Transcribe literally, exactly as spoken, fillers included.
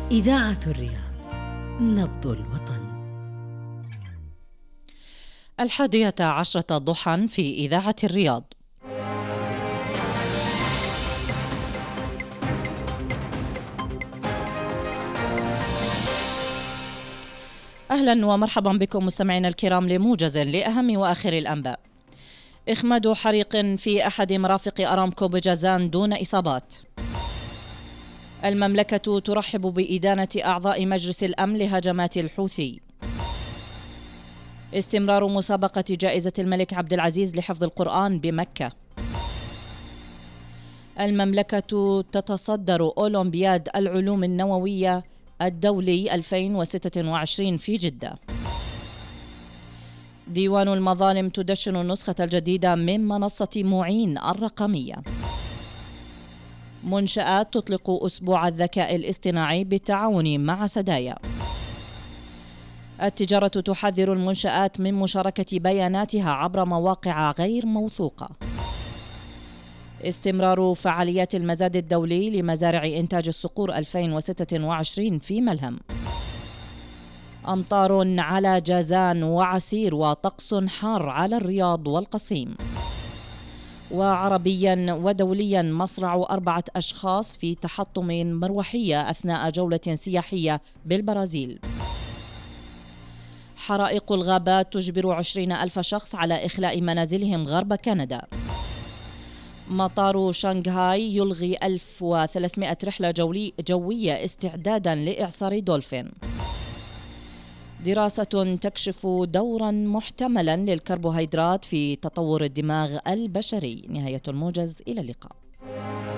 إذاعة الرياض، نبض الوطن. الحادية عشرة ضحى في إذاعة الرياض. أهلا ومرحبا بكم مستمعينا الكرام لموجز لأهم وآخر الأنباء. إخماد حريق في أحد مرافق أرامكو بجازان دون إصابات. المملكة ترحب بإدانة أعضاء مجلس الأمن لهجمات الحوثي. استمرار مسابقة جائزة الملك عبد العزيز لحفظ القرآن بمكة. المملكة تتصدر أولمبياد العلوم النووية الدولي ألفين وستة وعشرين في جدة. ديوان المظالم تدشن النسخة الجديدة من منصة معين الرقمية. منشآت تطلق أسبوع الذكاء الاصطناعي بالتعاون مع سدايا. التجارة تحذر المنشآت من مشاركة بياناتها عبر مواقع غير موثوقة. استمرار فعاليات المزاد الدولي لمزارع إنتاج الصقور ألفين وستة وعشرين في ملهم. أمطار على جازان وعسير وطقس حار على الرياض والقصيم. وعربيا ودوليا مصرع أربعة أشخاص في تحطم مروحية أثناء جولة سياحية بالبرازيل. حرائق الغابات تجبر عشرين ألف شخص على إخلاء منازلهم غرب كندا. مطار شنغهاي يلغي ألف وثلاثمائة رحلة جولي جوية استعدادا لإعصار دولفين. دراسة تكشف دورا محتملا للكربوهيدرات في تطور الدماغ البشري. نهاية الموجز، إلى اللقاء.